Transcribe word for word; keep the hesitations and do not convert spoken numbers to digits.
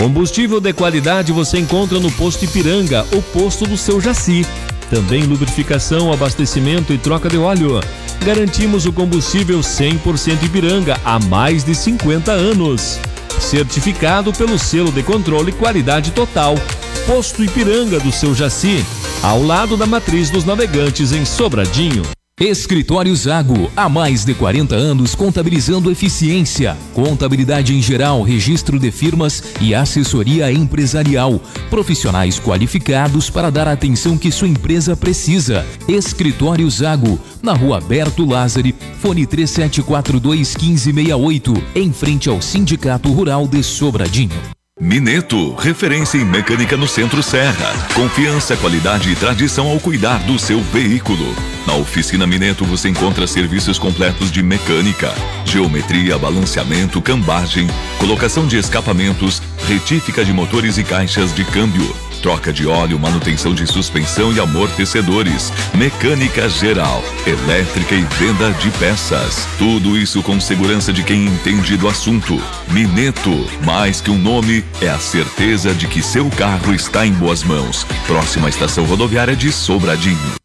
Combustível de qualidade você encontra no Posto Ipiranga, o posto do seu Jaci. Também lubrificação, abastecimento e troca de óleo. Garantimos o combustível cem por cento Ipiranga há mais de cinquenta anos. Certificado pelo selo de controle qualidade total. Posto Ipiranga do seu Jaci, ao lado da Matriz dos Navegantes em Sobradinho. Escritório Zago, há mais de quarenta anos contabilizando eficiência, contabilidade em geral, registro de firmas e assessoria empresarial. Profissionais qualificados para dar a atenção que sua empresa precisa. Escritório Zago, na Rua Berto Lázari, fone três sete quatro dois, um cinco seis oito, em frente ao Sindicato Rural de Sobradinho. Mineto, referência em mecânica no Centro Serra. Confiança, qualidade e tradição ao cuidar do seu veículo. Na oficina Mineto você encontra serviços completos de mecânica, geometria, balanceamento, cambagem, colocação de escapamentos, retífica de motores e caixas de câmbio, troca de óleo, manutenção de suspensão e amortecedores, mecânica geral, elétrica e venda de peças. Tudo isso com segurança de quem entende do assunto. Mineto, mais que um nome, é a certeza de que seu carro está em boas mãos. Próxima estação rodoviária de Sobradinho.